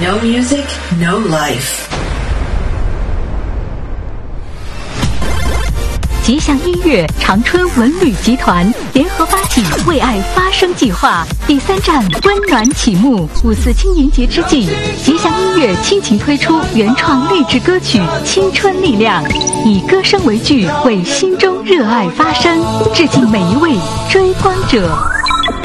No music, no life. 吉祥音乐长春文旅集团联合发起为爱发声计划第3站温暖启幕。5·4青年节之际，吉祥音乐倾情推出原创励志歌曲《青春力量》，以歌声为剧，为心中热爱发声，致敬每一位追光者。